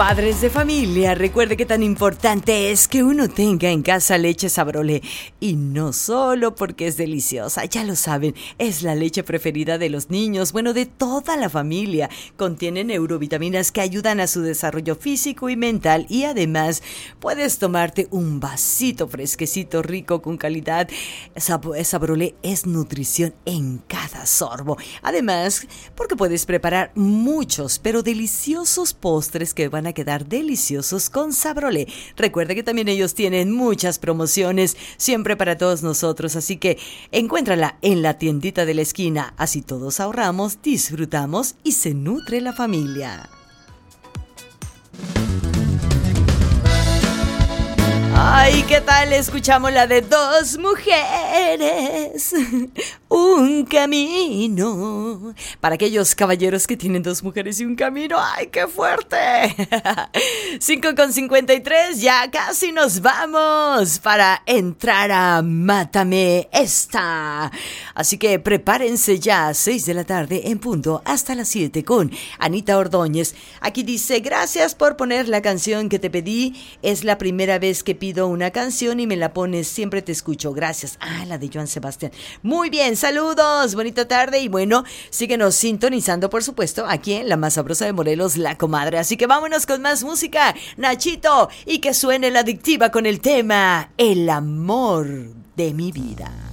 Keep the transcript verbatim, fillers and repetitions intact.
Padres de familia, recuerde que tan importante es que uno tenga en casa leche Sabrolé. Y no solo porque es deliciosa, ya lo saben, es la leche preferida de los niños, bueno, de toda la familia. Contiene neurovitaminas que ayudan a su desarrollo físico y mental y además puedes tomarte un vasito fresquecito, rico, con calidad. Sab- Sabrolé es nutrición en cada sorbo. Además, porque puedes preparar muchos, pero deliciosos postres que van a quedar deliciosos con Sabrolé. Recuerda que también ellos tienen muchas promociones siempre para todos nosotros, así que encuéntrala en la tiendita de la esquina. Así todos ahorramos, disfrutamos y se nutre la familia. Ay, ¿qué tal? Escuchamos la de Dos Mujeres, un camino. Para aquellos caballeros que tienen dos mujeres y un camino. ¡Ay, qué fuerte! cinco con cincuenta y tres, ya casi nos vamos para entrar a Mátame Esta. Así que prepárense ya, seis de la tarde en punto hasta las siete con Anita Ordóñez. Aquí dice, gracias por poner la canción que te pedí. Es la primera vez que pido una canción y me la pones, siempre te escucho, gracias. Ah, la de Joan Sebastián. Muy bien, saludos, bonita tarde y bueno, síguenos sintonizando por supuesto aquí en la más sabrosa de Morelos, La Comadre. Así que vámonos con más música, Nachito, y que suene la adictiva con el tema El amor de mi vida.